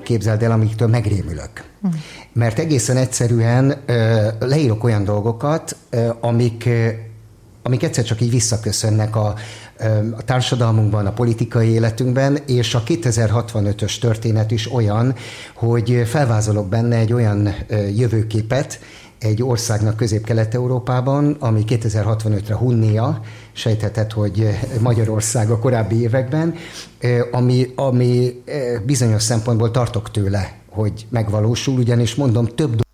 képzeld el, amiktől megrémülök. Mert egészen egyszerűen leírok olyan dolgokat, amik egyszer csak így visszaköszönnek a társadalmunkban, a politikai életünkben, és a 2065-ös történet is olyan, hogy felvázolok benne egy olyan jövőképet egy országnak Közép-Kelet-Európában, ami 2065-re Hunnia, sejtheted, hogy Magyarország a korábbi években, ami bizonyos szempontból tartok tőle, hogy megvalósul, ugyanis mondom, több